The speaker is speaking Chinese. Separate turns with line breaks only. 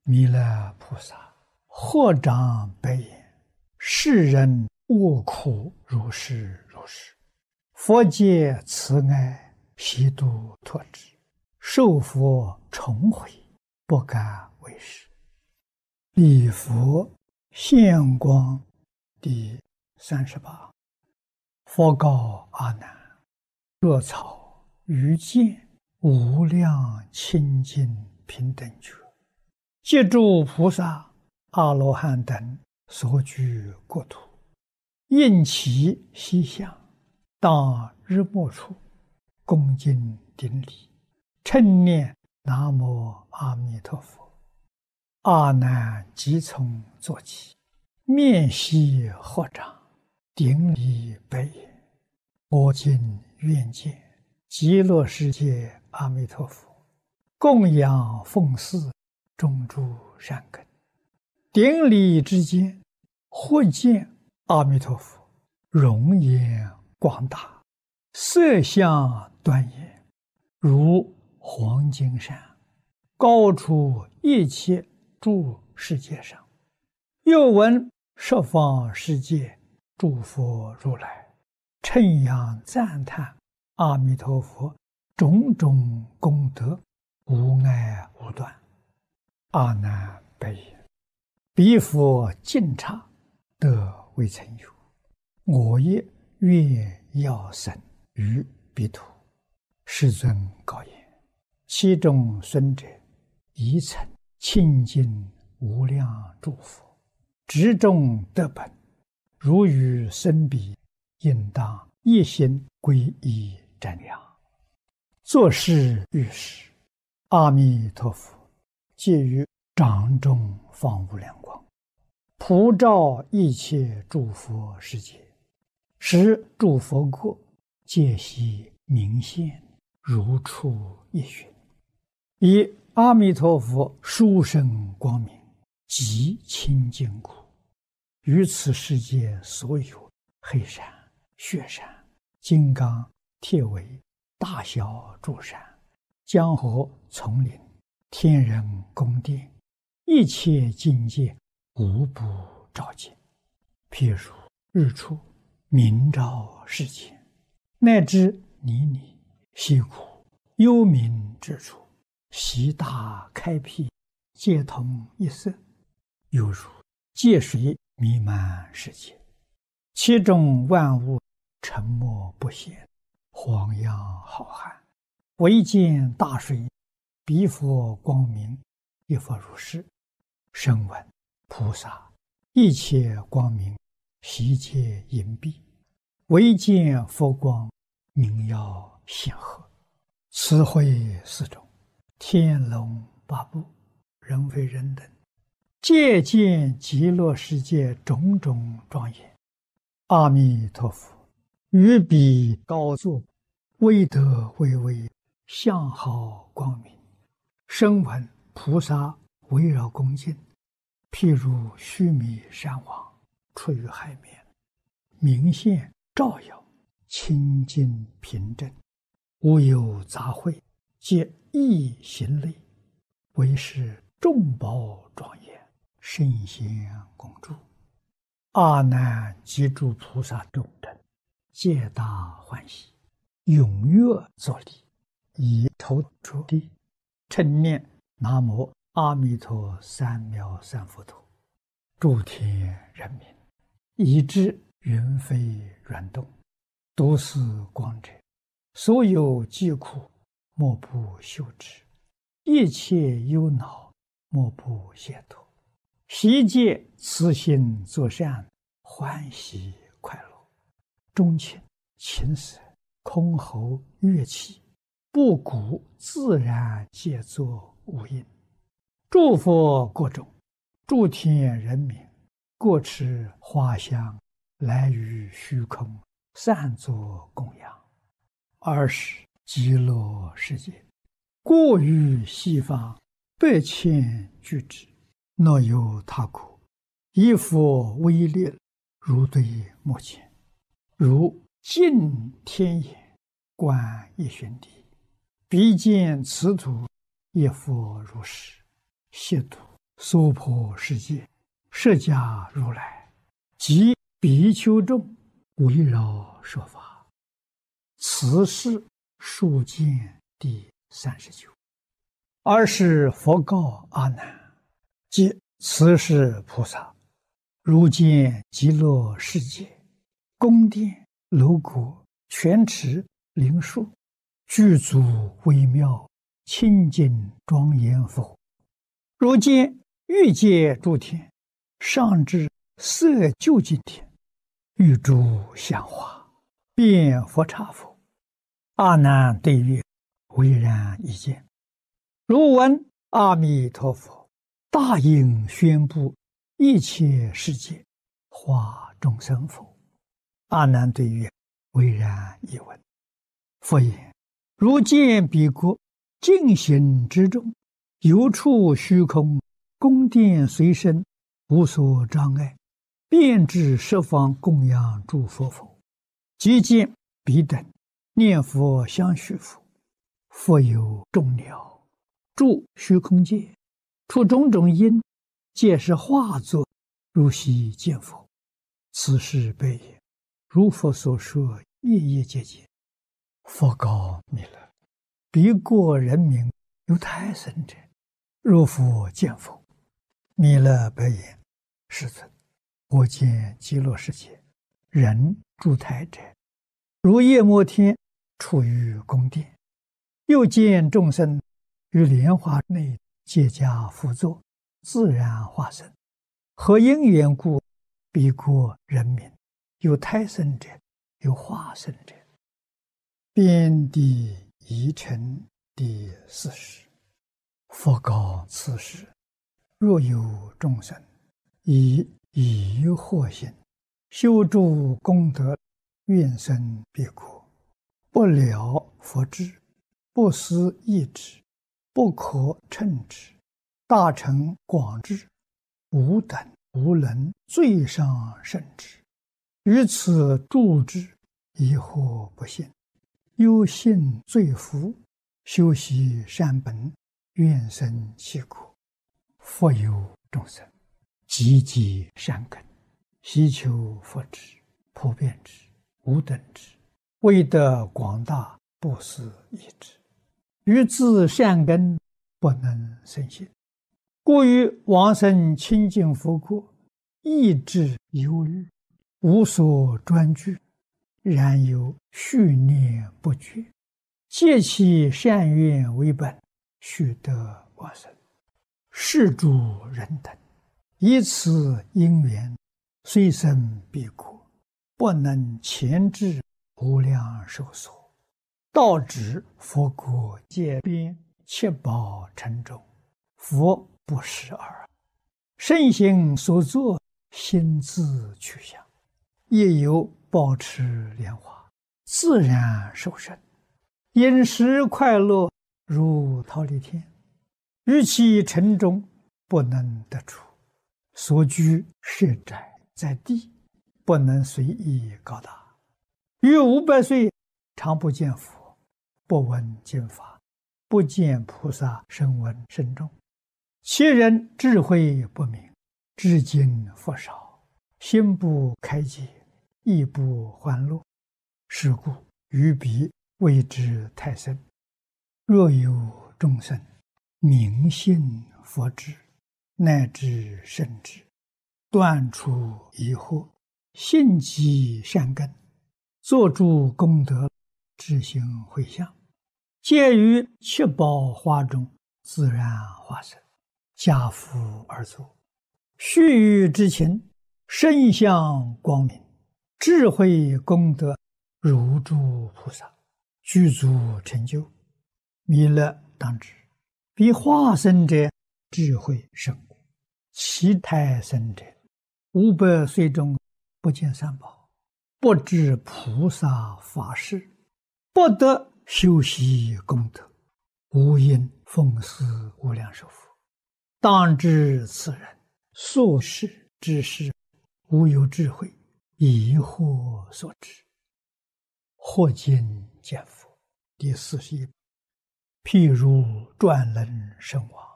弥勒菩萨合掌白言：世人恶苦如是如是，佛界慈爱，悉度脱之，受佛重回，不敢为是。礼佛现光第38。佛告阿难：若草于见无量清净平等觉，借诸菩萨、阿罗汉等所居国土，应其西向，当日没处，恭敬顶礼，称念南无阿弥陀佛。阿难即从坐起，面悉合掌，顶礼白言：我今愿见极乐世界阿弥陀佛，供养奉祀种诸善根。顶礼之间，忽见阿弥陀佛容颜广大，色相端严，如黄金山，高出一切诸世界上。又闻十方世界诸佛如来称扬赞叹阿弥陀佛种种功德，无碍无断。阿难白言：彼佛尽刹，得未曾有，我也愿要生于彼土。世尊告言：其中孙者，宜曾清净无量诸佛，执众得本，如与生彼，应当一心皈依瞻仰。作是遇时，阿弥陀佛借于掌中放无量光，普照一切诸佛世界，使诸佛国皆悉明现，如出一寻。以阿弥陀佛殊胜光明，极清净故，于此世界所有黑山、雪山、金刚、铁围、大小诸山、江河丛林、天人宫殿，一切境界无不照见。譬如日出明照世间，乃至泥泞溪谷幽冥之处，悉大开辟，皆同一色，犹如界水弥漫世界，其中万物沉默不显，荒洋浩瀚，唯见大水，彼佛光明，亦复如是。声闻菩萨一切光明，悉皆隐蔽，唯见佛光，明耀显赫。此会四种，天龙八部，人非人等，皆见极乐世界种种庄严。阿弥陀佛于彼高坐，威德巍巍，相好光明。声闻菩萨围绕恭敬，譬如须弥山王出于海面，明现照耀，清净平正，无有杂秽，皆一行类，为是众宝庄严，圣贤共住。阿难及诸菩萨众等，皆大欢喜，踊跃作礼，以头着地，称念南无阿弥陀三藐三菩提。诸天人民，以知云飞软动，都是光者，所有疾苦，莫不休之；一切忧恼，莫不解脱。悉皆慈心作善，欢喜快乐。钟磬、琴瑟、箜篌、乐器，不鼓自然皆作无音。诸佛国中，诸天人民，各持花香，来于虚空，散作供养。尔时极乐世界，过于西方8,000俱胝，若有他国，以佛威力，如对目前，如镜天眼，观一旬地，彼见此土，亦复如是。悉土娑婆世界，释迦如来及比丘众围绕说法。此是数见第39。尔时佛告阿难：即此是菩萨，如见极乐世界，宫殿楼阁、泉池、灵树，具足微妙，清净庄严否？如见欲界诸天，上至色究竟天，欲诸香花，遍佛刹否？阿难对曰：唯然一见。如闻阿弥陀佛大应宣布一切世界化众生否？阿难对曰：唯然一闻。佛言：如见彼国净行之中，有处虚空，宫殿随身，无所障碍，遍至十方供养诸佛否？即见彼等念佛相续佛，佛有众鸟住虚空界，出种种因，皆是化作，如悉见佛。此事悲也。如佛所说，夜夜节节。佛告弥勒：彼国人民有胎生者，若复见否？弥勒白言：世尊，我见极乐世界人住胎者，如夜摩天处于宫殿，又见众生于莲花内结跏趺坐，自然化身。何因缘故？彼国人民有胎生者，有化身者。遍地疑尘第40。佛告此时：若有众生以疑惑心修诸功德，愿生彼国，不了佛智，不思议之，不可称之，大乘广智，无等无能，最上甚至。于此住之，疑惑不信，忧信罪福，修习善本，愿生其国。佛有众生积极善根，希求佛智，普遍之，无等之，为得广大，不思议之。于自善根不能生信，故于往生清净佛国，意志忧虑，无所专具，然有续念不绝，借其善愿为本，须得往生。是诸人等以此因缘，虽生彼国，不能前至无量寿所，到指佛国界边，七宝城中，佛不识耳。身行所作，心自去向，亦有保持莲花，自然受生，饮食快乐，如忉利天。于其城中不能得出，所居设宅在地，不能随意高大。于500岁常不见佛，不闻经法，不见菩萨声闻甚众。其人智慧不明，至今佛少，心不开解，意不欢乐。是故于彼谓之胎生。若有众生明信佛智，乃至圣智，断除疑惑，信积善根，作诸功德，知行回向，皆于七宝花中自然化身，家父而坐，须臾之情，身相光明，智慧功德如诸菩萨，具足成就。弥勒当知，彼化身者智慧甚广，其胎生者500岁中不见三宝，不知菩萨法事，不得修习功德，无因奉事无量寿佛。当知此人所事之事，无有智慧，疑惑所致。或今见佛第41。譬如转轮圣王，